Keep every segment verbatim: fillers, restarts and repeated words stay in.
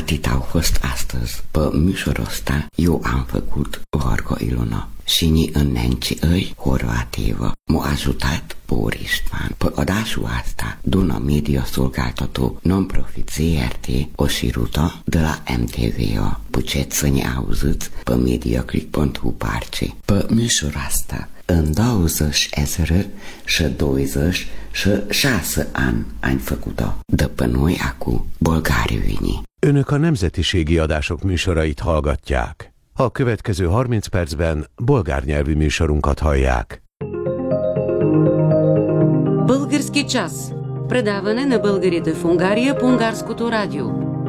Atât au fost astăzi. Pe mișorul ăsta eu am făcut Varga Ilona. Și ni înnenci îi Horvátiva m-a ajutat Bór István. Pe adasul asta, Duna Media Szolgáltató non-profit zé er té Osiruta de la em té vé-a. Puteți să ne auziți pe mediaclick punct hu parce. Pe mișorul asta, în douăzeci ezre și douăzeci și șase ani am făcut-o. De pe noi acum bolgári vini. Önök a nemzetiségi adások műsorait hallgatják. A következő harminc percben bolgár nyelvű műsorunkat hallják. Български час. Предаване на българите в Унгария по Унгарското радио.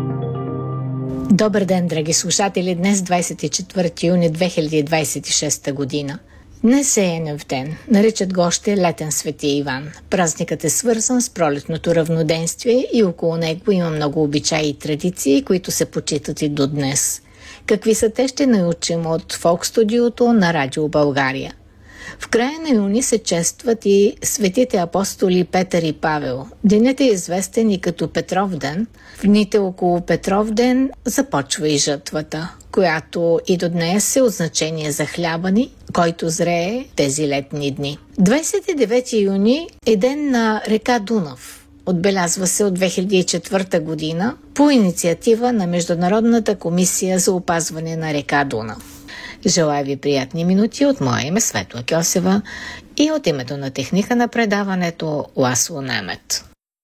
Добър ден, драги слушатели! Днес двадесет и четвърти юни две хиляди двадесет и шеста година. Днес е Енев ден. Наричат го още Летен Свети Иван. Празникът е свързан с пролетното равноденствие и около него има много обичаи и традиции, които се почитат и до днес. Какви са те, ще научим от фолк-студиото на Радио България. В края на юни се честват и светите апостоли Петър и Павел. Денят е известен и като Петров ден. В дните около Петров ден започва и жътвата, която и до днес е от значение за хляба ни, който зрее тези летни дни. двадесет и девети юни е ден на река Дунав. Отбелязва се от две хиляди и четвърта година по инициатива на Международната комисия за опазване на река Дунав. Желая ви приятни минути от мое име Светла Кьосева и от името на техника на предаването Ласло Немет.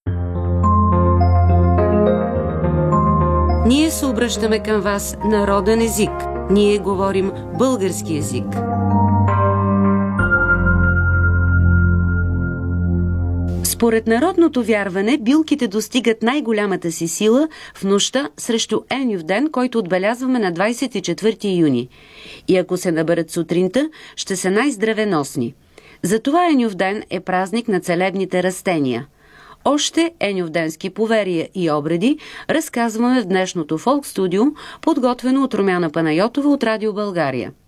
Ние се обръщаме към вас народен език. Ние говорим български език. Според народното вярване, билките достигат най-голямата си сила в нощта срещу Енев ден, който отбелязваме на двадесет и четвърти юни. И ако се наберат сутринта, ще са най-здравеносни. Затова Енев ден е празник на целебните растения. Още еневденски поверия и обреди разказваме в днешното фолк-студио, подготвено от Румяна Панайотова от Радио България.